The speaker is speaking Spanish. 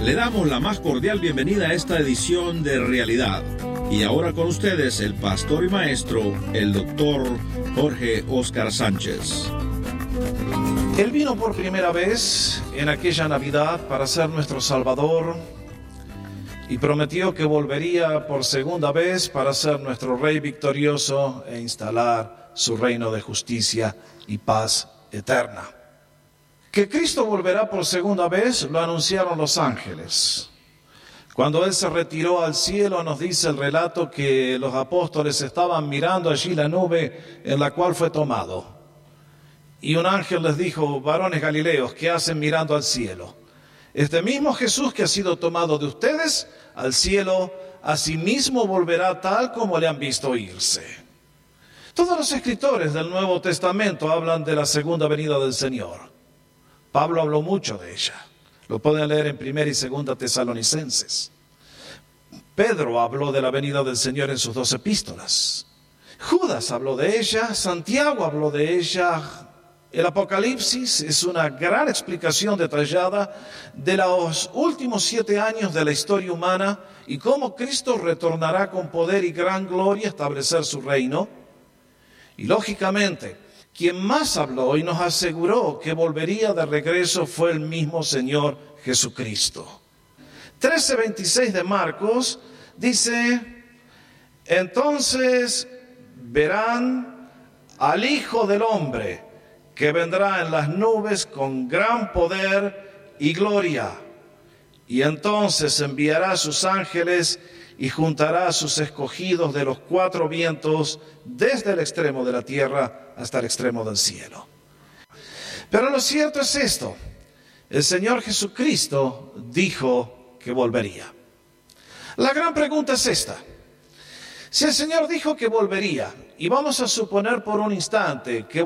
Le damos la más cordial bienvenida a esta edición de Realidad. Y ahora con ustedes el pastor y maestro, el doctor Jorge Óscar Sánchez. Él vino por primera vez en aquella Navidad para ser nuestro Salvador y prometió que volvería por segunda vez para ser nuestro Rey victorioso e instalar su reino de justicia y paz eterna. Que Cristo volverá por segunda vez lo anunciaron los ángeles. Cuando Él se retiró al cielo, nos dice el relato que los apóstoles estaban mirando allí la nube en la cual fue tomado. Y un ángel les dijo: varones galileos, ¿qué hacen mirando al cielo? Este mismo Jesús que ha sido tomado de ustedes al cielo, asimismo volverá tal como le han visto irse. Todos los escritores del Nuevo Testamento hablan de la segunda venida del Señor. Pablo habló mucho de ella. Lo pueden leer en 1 y 2 Tesalonicenses. Pedro habló de la venida del Señor en sus 2 epístolas. Judas habló de ella, Santiago habló de ella. El Apocalipsis es una gran explicación detallada de los últimos 7 años de la historia humana y cómo Cristo retornará con poder y gran gloria a establecer su reino. Y lógicamente, quien más habló y nos aseguró que volvería de regreso fue el mismo Señor Jesucristo. 13:26 de Marcos dice: entonces verán al Hijo del Hombre que vendrá en las nubes con gran poder y gloria. Y entonces enviará a sus ángeles y juntará a sus escogidos de los 4 vientos, desde el extremo de la tierra hasta el extremo del cielo. Pero lo cierto es esto: el Señor Jesucristo dijo que volvería. La gran pregunta es esta: si el Señor dijo que volvería, y vamos a suponer por un instante que